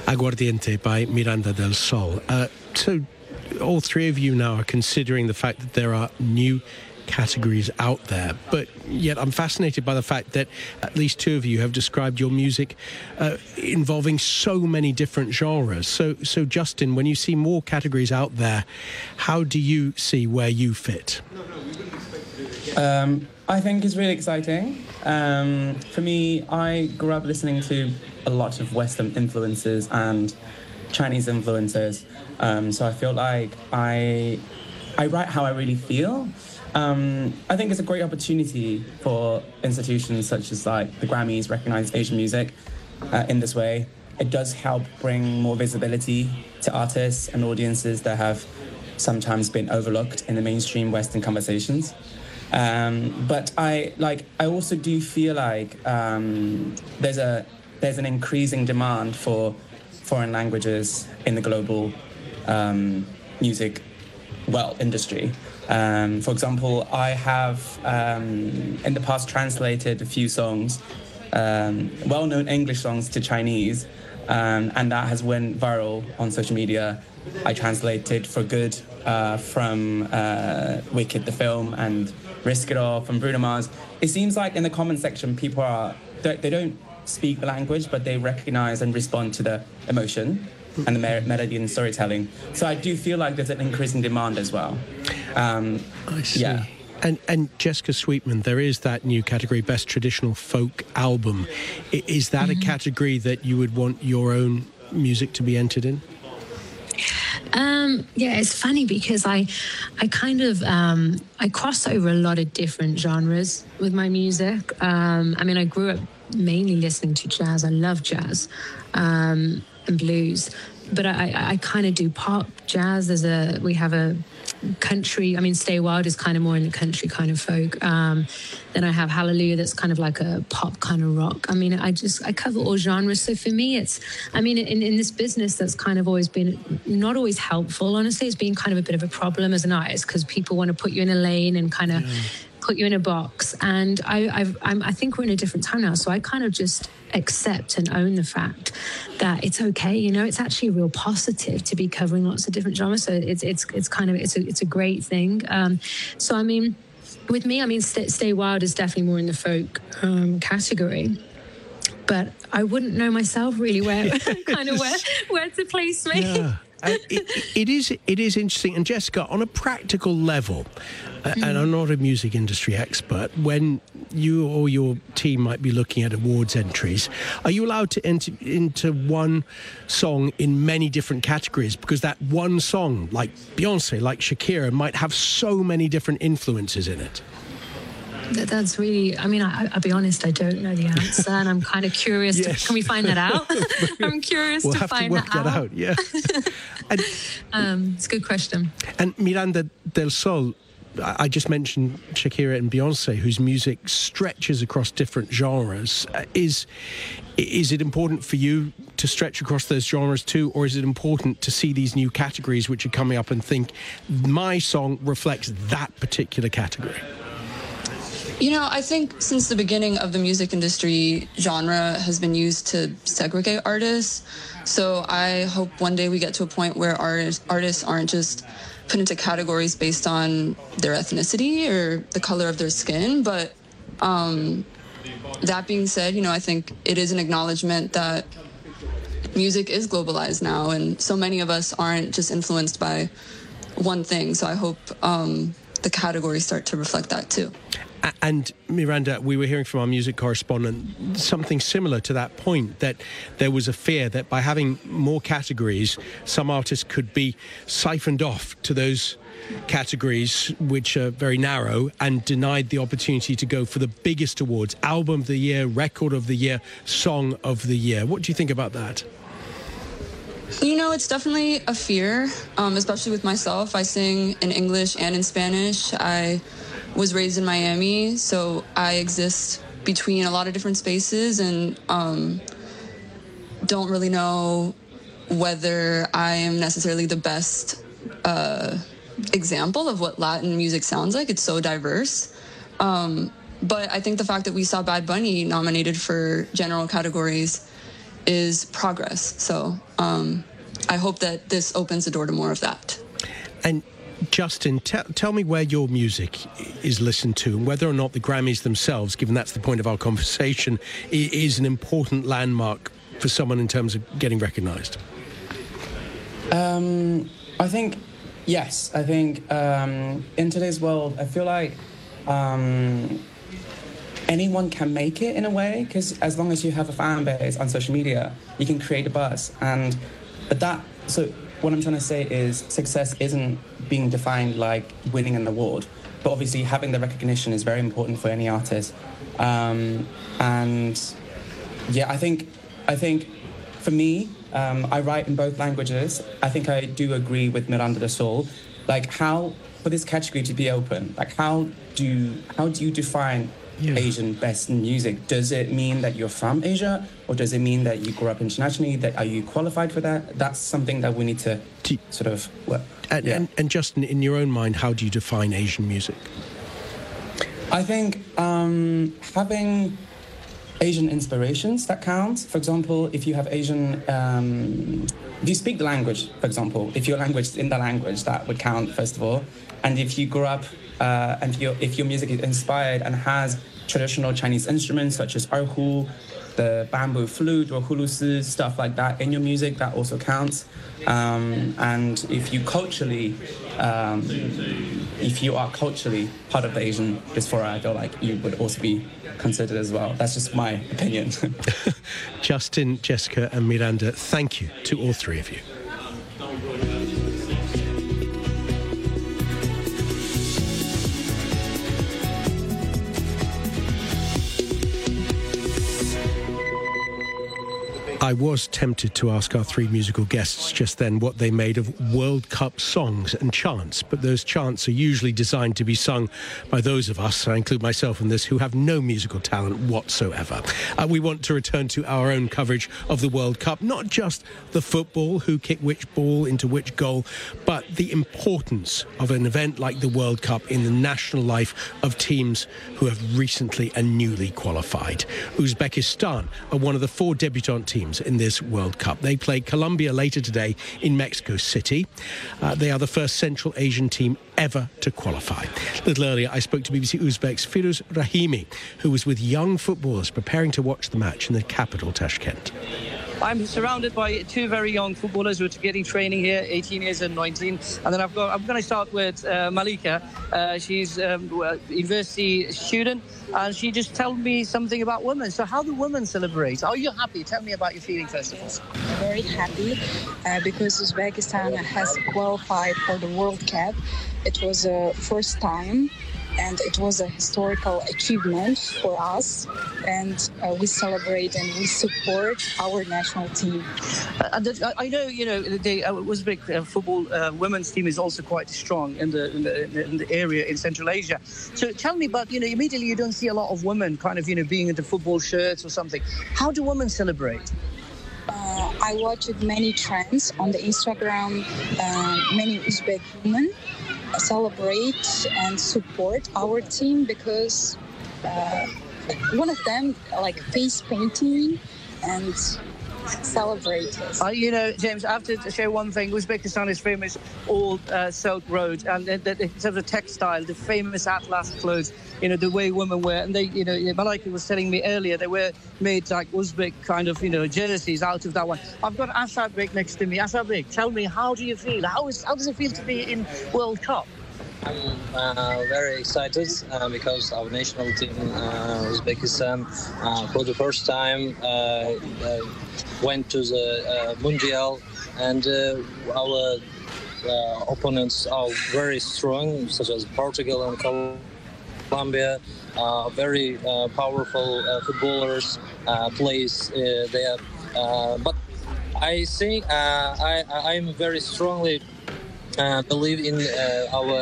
Aguardiente by Miranda del Sol. So all three of you now are considering the fact that there are new categories out there, but yet I'm fascinated by the fact that at least two of you have described your music involving so many different genres. So Justin, when you see more categories out there, how do you see where you fit? I think it's really exciting. For me, I grew up listening to a lot of Western influences and Chinese influences. So I feel like I write how I really feel. I think it's a great opportunity for institutions such as like the Grammys recognize Asian music in this way. It does help bring more visibility to artists and audiences that have sometimes been overlooked in the mainstream Western conversations. But I also do feel like there's an increasing demand for foreign languages in the global music industry. For example, I have in the past translated a few songs, well-known English songs to Chinese, and that has went viral on social media. I translated For Good from Wicked the film and Risk It All from Bruno Mars. It seems like in the comment section people they don't speak the language, but they recognize and respond to the emotion and the melody and storytelling. So I do feel like there's an increasing demand as well. I see. Yeah. And Jessica Sweetman, there is that new category, Best Traditional Folk Album. Is that a category that you would want your own music to be entered in? Yeah, it's funny because I kind of I cross over a lot of different genres with my music. I mean, I grew up mainly listening to jazz. I love jazz and blues, but I kind of do pop, jazz. We have a country. I mean, Stay Wild is kind of more in the country kind of folk. Then I have Hallelujah, that's kind of like a pop kind of rock. I mean, I cover all genres. So for me, in this business that's kind of always been not always helpful. Honestly, it's been kind of a bit of a problem as an artist because people want to put you in a lane and kind of put you in a box. And I think we're in a different time now. So I kind of just accept and own the fact that it's okay. You know, it's actually a real positive to be covering lots of different genres. So it's a great thing. So I mean, with me, I mean, Stay Wild is definitely more in the folk category. But I wouldn't know myself really where to place me. Yeah. It is interesting. And Jessica, on a practical level, and I'm not a music industry expert, when you or your team might be looking at awards entries, are you allowed to enter into one song in many different categories? Because that one song, like Beyonce, like Shakira, might have so many different influences in it. That's really, I mean, I'll be honest, I don't know the answer, and I'm kind of curious. Yes. Can we find that out? I'm curious we'll to have find to work that out. Yeah. And, it's a good question. And Miranda del Sol, I just mentioned Shakira and Beyonce, whose music stretches across different genres. Is it important for you to stretch across those genres too, or is it important to see these new categories which are coming up and think, my song reflects that particular category? You know, I think since the beginning of the music industry, genre has been used to segregate artists. So I hope one day we get to a point where artists aren't just put into categories based on their ethnicity or the color of their skin. But that being said, you know, I think it is an acknowledgement that music is globalized now, and so many of us aren't just influenced by one thing. So I hope the categories start to reflect that too. And Miranda, we were hearing from our music correspondent something similar to that point, that there was a fear that by having more categories, some artists could be siphoned off to those categories which are very narrow and denied the opportunity to go for the biggest awards: Album of the Year, Record of the Year, Song of the Year. What do you think about that? You know, it's definitely a fear, especially with myself. I sing in English and in Spanish. I was raised in Miami, so I exist between a lot of different spaces and don't really know whether I am necessarily the best example of what Latin music sounds like. It's so diverse. But I think the fact that we saw Bad Bunny nominated for general categories is progress. So I hope that this opens the door to more of that. And Justin, tell me where your music is listened to, and whether or not the Grammys themselves, given that's the point of our conversation, is an important landmark for someone in terms of getting recognised. I think, yes. I think in today's world, I feel like anyone can make it in a way, because as long as you have a fan base on social media, you can create a buzz. So what I'm trying to say is success isn't being defined like winning an award, but obviously having the recognition is very important for any artist. And yeah, I think for me, I write in both languages. I think I do agree with Miranda de Sol. Like, how for this category to be open, like how do you define Asian best in music? Does it mean that you're from Asia, or does it mean that you grew up internationally? That are you qualified for that? That's something that we need to sort of work. And Justin, in your own mind, how do you define Asian music? I think having Asian inspirations, that counts. For example, if you have Asian, if you speak the language, for example, if your language is in the language, that would count, first of all. And if you grew up and if your music is inspired and has traditional Chinese instruments such as erhu, the bamboo flute or hulusi, stuff like that in your music, that also counts. And if you are culturally part of the Asian diaspora, I feel like you would also be considered as well. That's just my opinion. Justin, Jessica and Miranda, thank you to all three of you. I was tempted to ask our three musical guests just then what they made of World Cup songs and chants, but those chants are usually designed to be sung by those of us, I include myself in this, who have no musical talent whatsoever. We want to return to our own coverage of the World Cup, not just the football, who kicked which ball into which goal, but the importance of an event like the World Cup in the national life of teams who have recently and newly qualified. Uzbekistan are one of the 4 debutant teams in this World Cup. They play Colombia later today in Mexico City. They are the first Central Asian team ever to qualify. A little earlier, I spoke to BBC Uzbek's Firuz Rahimi, who was with young footballers preparing to watch the match in the capital, Tashkent. I'm surrounded by 2 very young footballers who are getting training here, 18 years and 19. And then I'm going to start with Malika. She's a university student, and she just told me something about women. So how do women celebrate? Are you happy? Tell me about your feeling, first of all. I'm very happy because Uzbekistan has qualified for the World Cup. It was a first time, and it was a historical achievement for us, and we celebrate and we support our national team. I know, the Uzbek football women's team is also quite strong in the area in Central Asia. So tell me about, immediately you don't see a lot of women kind of, being into football shirts or something. How do women celebrate? I watched many trends on the Instagram. Many Uzbek women celebrate and support our team because one of them like face painting and celebrate us. James, I have to share one thing. Uzbekistan is famous Old Silk Road, and in terms of textile, the famous Atlas clothes, the way women wear. And they, Malika was telling me earlier, they were made like Uzbek kind of, jerseys out of that one. I've got Ashabek next to me. Ashabek, tell me, how do you feel? How does it feel to be in World Cup? I'm very excited because our national team, Uzbekistan, for the first time went to the Mundial, and our opponents are very strong, such as Portugal and Colombia. Very powerful footballers plays there. But I think I'm very strongly believe in our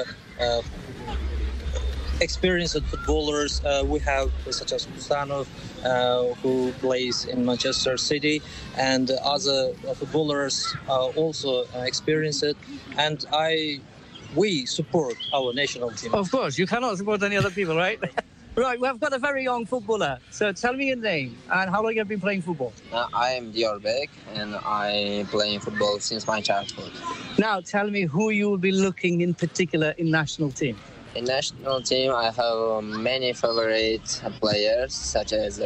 experienced footballers. We have such as Mustanov, who plays in Manchester City, and other footballers also experienced it. And we support our national team. Of course, you cannot support any other people, right? Right, we've got a very young footballer. So tell me your name and how long you have been playing football. I am Diyarbek and I play football since my childhood. Now tell me who you will be looking in particular in national team. In national team, I have many favorite players such as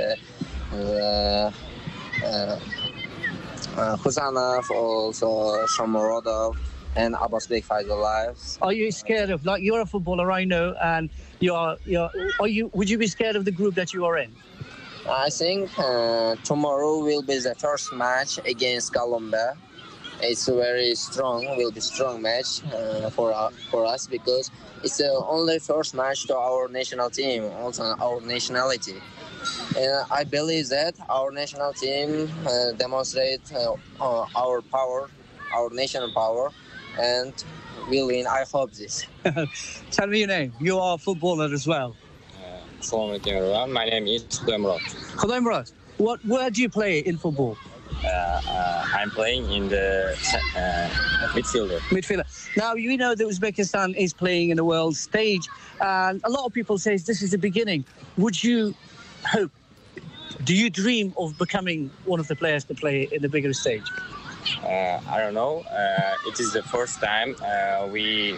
Husanov, also Shomurodov, and Abbasbek Faizullayev. Are you scared of, like, you're a footballer, I know, and would you be scared of the group that you are in? I think tomorrow will be the first match against Colombia. It's a very strong match for us because it's the only first match to our national team, also our nationality. And I believe that our national team demonstrate our power, our national power, and we'll win. I hope this. Tell me your name. You are a footballer as well. Assalamualaikum everyone. My name is Khudaimurad. Khudaimurad, where do you play in football? I'm playing in the midfielder. Now, you know that Uzbekistan is playing in the world stage, and a lot of people say this is the beginning. Would you hope, do you dream of becoming one of the players to play in the bigger stage? I don't know. It is the first time we...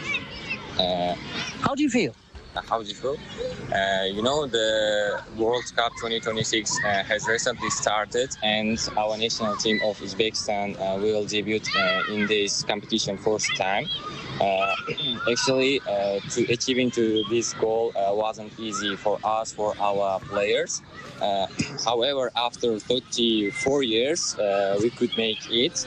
How do you feel? How do you feel? The World Cup 2026 has recently started, and our national team of Uzbekistan will debut in this competition first time. Actually, to achieving to this goal wasn't easy for us, for our players. However, after 34 years, we could make it.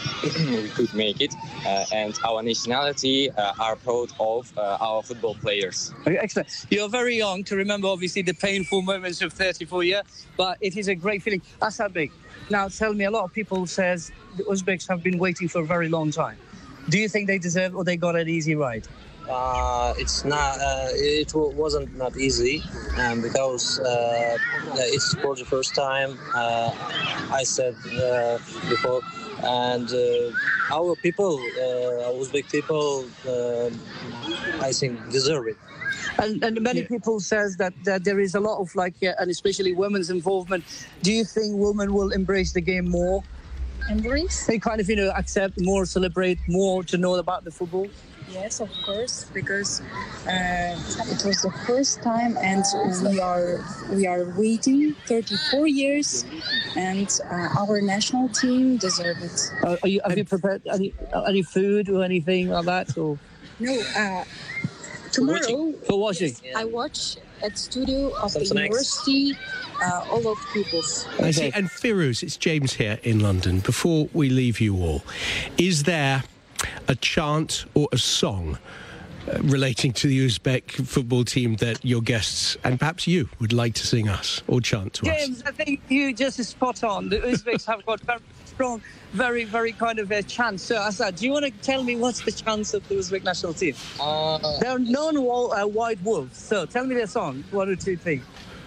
And our nationality are proud of our football players. Excellent. You're very young to remember, obviously, the painful moments of 34 years, but it is a great feeling. Asadbek, now tell me, a lot of people says the Uzbeks have been waiting for a very long time. Do you think they deserve, or they got an easy ride? It's not. It wasn't not easy, because it's for the first time. I said before, and our people, Uzbek people, I think deserve it. And many people says that there is a lot of and especially women's involvement. Do you think women will embrace the game more? Embrace? They kind of accept more, celebrate more, to know about the football. Yes, of course, because it was the first time, and we are waiting 34 years, and our national team deserve it. Have you prepared any food or anything like that? Or? No. Tomorrow, for watching. I watch at studio of the university. All of pupils. I see. And Firuz, it's James here in London. Before we leave you all, is there a chant or a song relating to the Uzbek football team that your guests and perhaps you would like to sing us or chant to us? James, I think you just spot on. The Uzbeks have got very strong, very, very kind of a chant. So, Asad, do you want to tell me what's the chant of the Uzbek national team? They're known white wolves. So tell me their song. 1 or 2 things.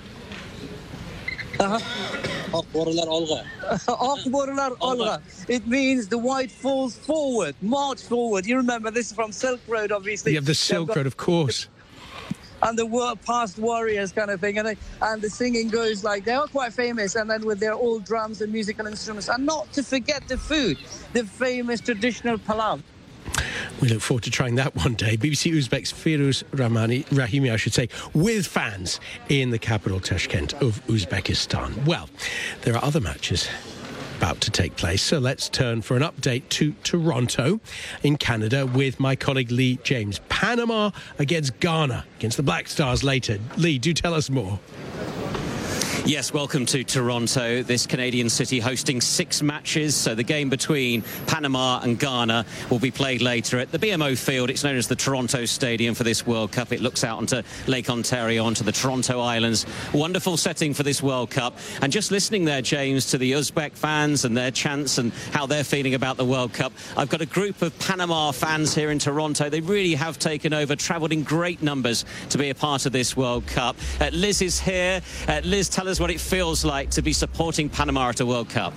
Akborlar Olga. Akborlar Olga. It means the white falls forward, march forward. You remember this is from Silk Road, obviously. You have the Silk Road, of course. And the past warriors kind of thing. And the singing goes like, they are quite famous. And then with their old drums and musical instruments. And not to forget the food, the famous traditional palav. We look forward to trying that one day. BBC Uzbek's Firuz Rahimi, I should say, with fans in the capital, Tashkent, of Uzbekistan. Well, there are other matches about to take place, so let's turn for an update to Toronto in Canada with my colleague Lee James. Panama against Ghana, against the Black Stars later. Lee, do tell us more. Yes, welcome to Toronto, this Canadian city hosting 6 matches. So the game between Panama and Ghana will be played later at the BMO Field. It's known as the Toronto Stadium for this World Cup. It looks out onto Lake Ontario, onto the Toronto Islands. Wonderful setting for this World Cup. And just listening there, James, to the Uzbek fans and their chants and how they're feeling about the World Cup. I've got a group of Panama fans here in Toronto. They really have taken over, travelled in great numbers to be a part of this World Cup. Liz is here. Liz, tell us what it feels like to be supporting Panama at a World Cup.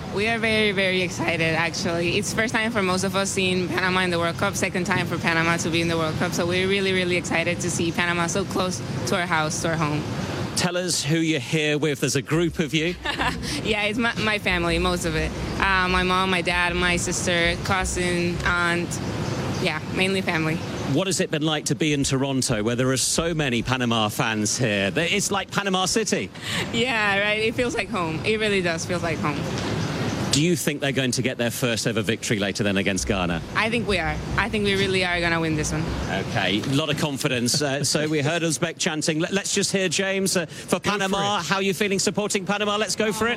We are very, very excited, actually. It's first time for most of us seeing Panama in the World Cup, second time for Panama to be in the World Cup. So we're really, really excited to see Panama so close to our house, to our home. Tell us who you're here with. There's a group of you. Yeah, it's my family, most of it. My mom, my dad, my sister, cousin, aunt. Yeah, mainly family. What has it been like to be in Toronto, where there are so many Panama fans here? It's like Panama City. Yeah, right. It feels like home. It really does feel like home. Do you think they're going to get their first ever victory later then against Ghana? I think we are. I think we really are going to win this one. OK, a lot of confidence. So we heard Uzbek chanting. Let's just hear James for Panama. How are you feeling supporting Panama? Let's go for it.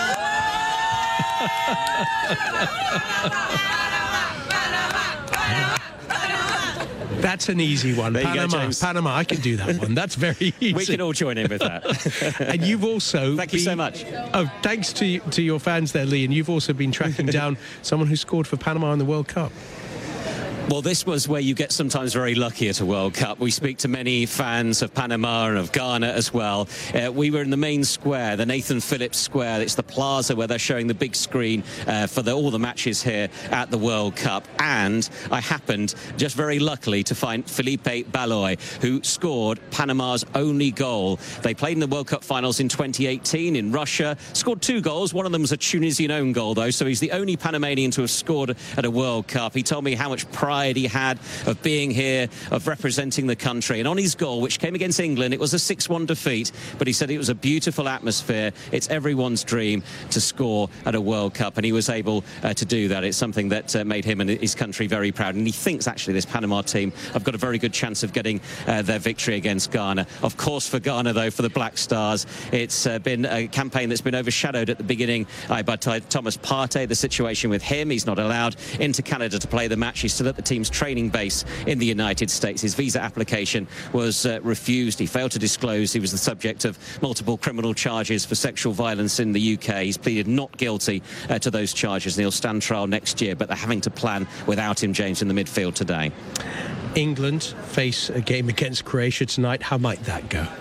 That's an easy one. Panama, I can do that one. That's very easy. We can all join in with that. And you've also... Thank you so much. Oh, thanks to your fans there, Lee, and you've also been tracking down someone who scored for Panama in the World Cup. Well, this was where you get sometimes very lucky at a World Cup. We speak to many fans of Panama and of Ghana as well. We were in the main square, the Nathan Phillips Square. It's the plaza where they're showing the big screen for all the matches here at the World Cup. And I happened, just very luckily, to find Felipe Baloy, who scored Panama's only goal. They played in the World Cup finals in 2018 in Russia, scored 2 goals. One of them was a Tunisian own goal, though, so he's the only Panamanian to have scored at a World Cup. He told me how much pride he had of being here, of representing the country. And on his goal, which came against England, it was a 6-1 defeat, but he said it was a beautiful atmosphere. It's everyone's dream to score at a World Cup, and he was able to do that. It's something that made him and his country very proud, and he thinks actually this Panama team have got a very good chance of getting their victory against Ghana. Of course, for Ghana, though, for the Black Stars, it's been a campaign that's been overshadowed at the beginning by Thomas Partey. The situation with him, he's not allowed into Canada to play the match. He's still at the team's training base in the United States. His visa application was refused. He failed to disclose he was the subject of multiple criminal charges for sexual violence in the UK. He's pleaded not guilty to those charges, and he'll stand trial next year, but they're having to plan without him, James, in the midfield today. England face a game against Croatia tonight. How might that go?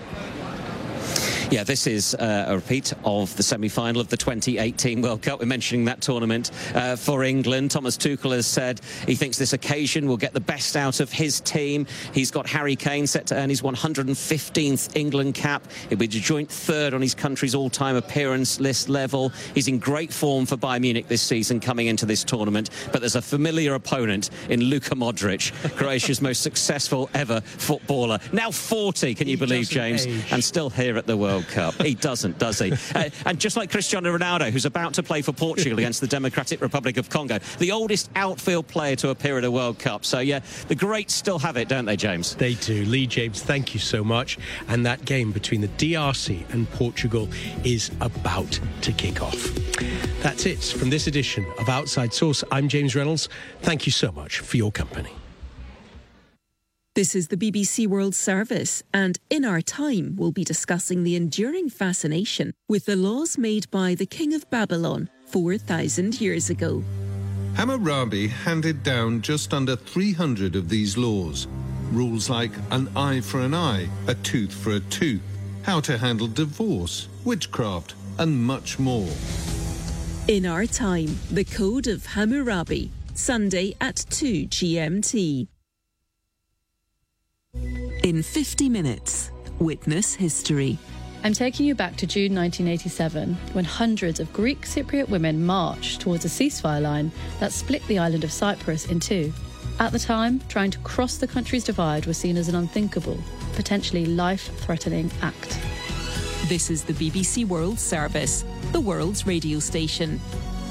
Yeah, this is a repeat of the semi-final of the 2018 World Cup. We're mentioning that tournament for England. Thomas Tuchel has said he thinks this occasion will get the best out of his team. He's got Harry Kane set to earn his 115th England cap. He'll be a joint third on his country's all-time appearance list level. He's in great form for Bayern Munich this season coming into this tournament. But there's a familiar opponent in Luka Modric, Croatia's most successful ever footballer. Now 40, can you believe, James? And still here at the World Cup. He doesn't, does he? And just like Cristiano Ronaldo, who's about to play for Portugal against the Democratic Republic of Congo, the oldest outfield player to appear at a World Cup. So, yeah, the greats still have it, don't they, James? They do. Lee, James, thank you so much. And that game between the DRC and Portugal is about to kick off. That's it from this edition of Outside Source. I'm James Reynolds. Thank you so much for your company. This is the BBC World Service, and in our time we'll be discussing the enduring fascination with the laws made by the King of Babylon 4,000 years ago. Hammurabi handed down just under 300 of these laws. Rules like an eye for an eye, a tooth for a tooth, how to handle divorce, witchcraft, and much more. In our time, the Code of Hammurabi, Sunday at 2 GMT. In 50 minutes, witness history. I'm taking you back to June 1987, when hundreds of Greek Cypriot women marched towards a ceasefire line that split the island of Cyprus in two. At the time, trying to cross the country's divide was seen as an unthinkable, potentially life-threatening act. This is the BBC World Service, the world's radio station.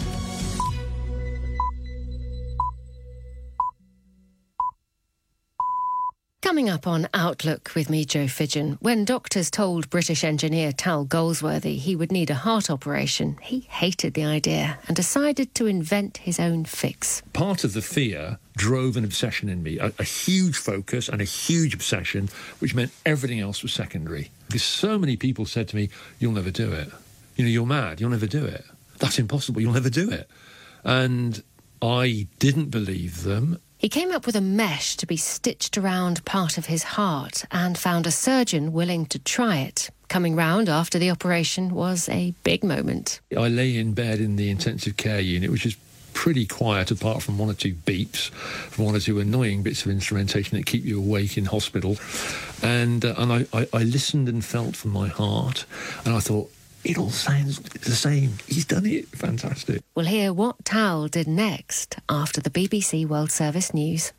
Coming up on Outlook with me, Jo Fidgen, when doctors told British engineer Tal Goldsworthy he would need a heart operation, he hated the idea and decided to invent his own fix. Part of the fear drove an obsession in me, a huge focus and a huge obsession, which meant everything else was secondary. Because so many people said to me, you'll never do it. You know, you're mad, you'll never do it. That's impossible, you'll never do it. And I didn't believe them, He came up with a mesh to be stitched around part of his heart and found a surgeon willing to try it. Coming round after the operation was a big moment. I lay in bed in the intensive care unit, which is pretty quiet apart from one or two beeps, from one or two annoying bits of instrumentation that keep you awake in hospital. And I listened and felt for my heart, and I thought, it all sounds the same. He's done it. Fantastic. We'll hear what Tal did next after the BBC World Service News.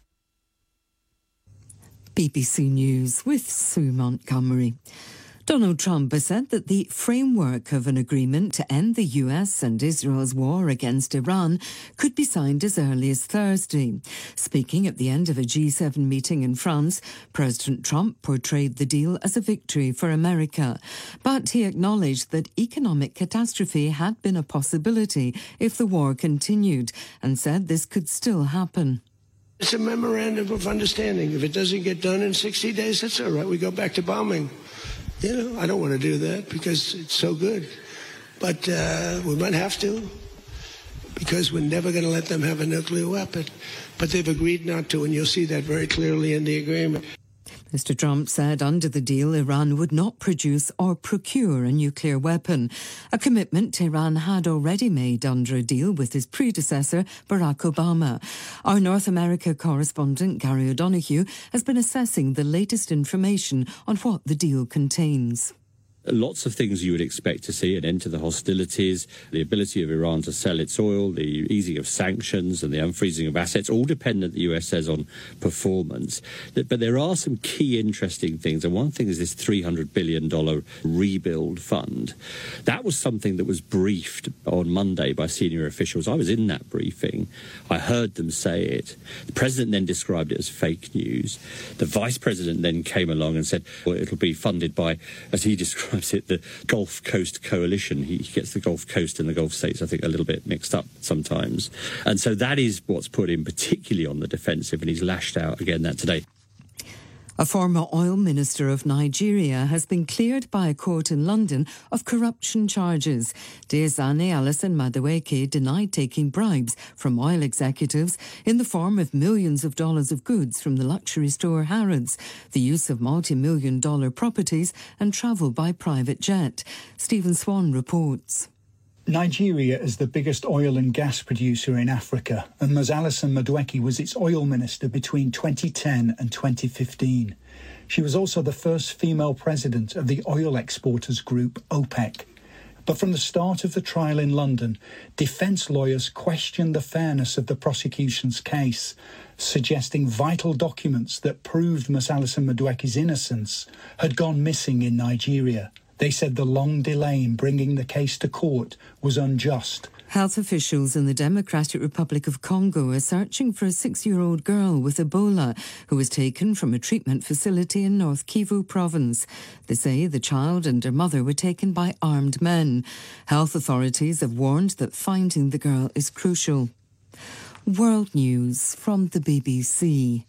BBC News with Sue Montgomery. Donald Trump has said that the framework of an agreement to end the US and Israel's war against Iran could be signed as early as Thursday. Speaking at the end of a G7 meeting in France, President Trump portrayed the deal as a victory for America. But he acknowledged that economic catastrophe had been a possibility if the war continued, and said this could still happen. It's a memorandum of understanding. If it doesn't get done in 60 days, that's all right. We go back to bombing. You know, I don't want to do that because it's so good. But we might have to, because we're never going to let them have a nuclear weapon. But they've agreed not to, and you'll see that very clearly in the agreement. Mr. Trump said under the deal, Iran would not produce or procure a nuclear weapon, a commitment Tehran had already made under a deal with his predecessor, Barack Obama. Our North America correspondent, Gary O'Donoghue, has been assessing the latest information on what the deal contains. Lots of things you would expect to see: an end to the hostilities, the ability of Iran to sell its oil, the easing of sanctions and the unfreezing of assets, all dependent, the US says, on performance. But there are some key interesting things, and one thing is this $300 billion rebuild fund. That was something that was briefed on Monday by senior officials. I was in that briefing. I heard them say it. The president then described it as fake news. The vice president then came along and said, well, it'll be funded by, as he described it, the Gulf Coast Coalition. He gets the Gulf Coast and the Gulf states, I think, a little bit mixed up sometimes. And so that is what's put him particularly on the defensive, and he's lashed out again that today. A former oil minister of Nigeria has been cleared by a court in London of corruption charges. Diezani Alison Madueke denied taking bribes from oil executives in the form of millions of dollars of goods from the luxury store Harrods, the use of multi-million-dollar properties and travel by private jet. Stephen Swan reports. Nigeria is the biggest oil and gas producer in Africa, and Ms. Alison Madueke was its oil minister between 2010 and 2015. She was also the first female president of the oil exporters group OPEC. But from the start of the trial in London, defence lawyers questioned the fairness of the prosecution's case, suggesting vital documents that proved Ms. Alison Madueke's innocence had gone missing in Nigeria. They said the long delay in bringing the case to court was unjust. Health officials in the Democratic Republic of Congo are searching for a 6-year-old girl with Ebola who was taken from a treatment facility in North Kivu province. They say the child and her mother were taken by armed men. Health authorities have warned that finding the girl is crucial. World News from the BBC.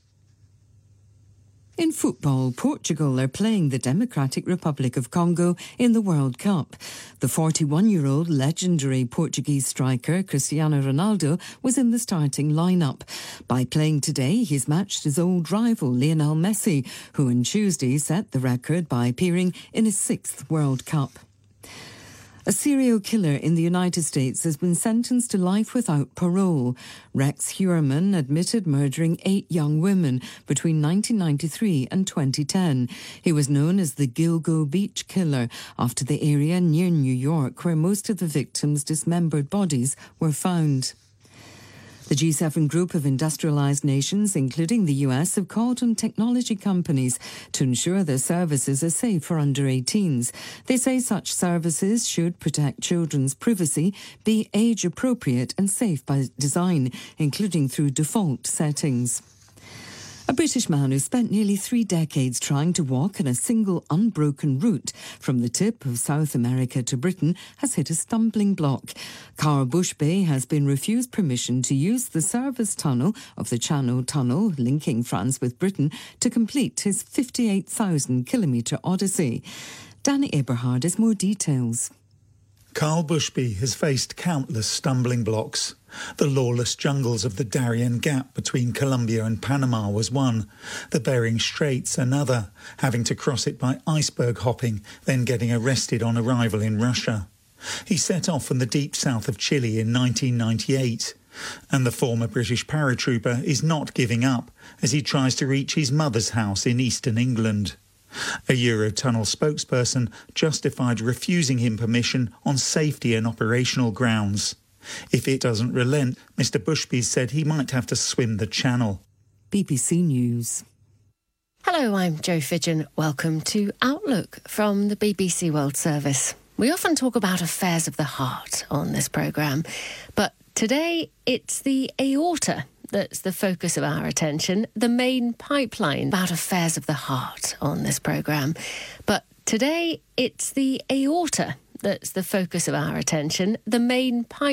In football, Portugal are playing the Democratic Republic of Congo in the World Cup. The 41-year-old legendary Portuguese striker Cristiano Ronaldo was in the starting lineup. By playing today, he's matched his old rival Lionel Messi, who on Tuesday set the record by appearing in his 6th World Cup. A serial killer in the United States has been sentenced to life without parole. Rex Heuermann admitted murdering 8 young women between 1993 and 2010. He was known as the Gilgo Beach Killer after the area near New York where most of the victims' dismembered bodies were found. The G7 group of industrialised nations, including the US, have called on technology companies to ensure their services are safe for under-18s. They say such services should protect children's privacy, be age-appropriate and safe by design, including through default settings. A British man who spent nearly 3 decades trying to walk in a single unbroken route from the tip of South America to Britain has hit a stumbling block. Carl Bushby has been refused permission to use the service tunnel of the Channel Tunnel linking France with Britain to complete his 58,000-kilometre odyssey. Danny Eberhard has more details. Carl Bushby has faced countless stumbling blocks. The lawless jungles of the Darien Gap between Colombia and Panama was one, the Bering Straits another, having to cross it by iceberg hopping, then getting arrested on arrival in Russia. He set off from the deep south of Chile in 1998, and the former British paratrooper is not giving up as he tries to reach his mother's house in eastern England. A Eurotunnel spokesperson justified refusing him permission on safety and operational grounds. If it doesn't relent, Mr Bushby said he might have to swim the channel. BBC News. Hello, I'm Jo Fidgen. Welcome to Outlook from the BBC World Service. We often talk about affairs of the heart on this programme, but today it's the aorta that's the focus of our attention, the main pipeline about affairs of the heart on this programme. But today it's the aorta that's the focus of our attention, the main pipeline.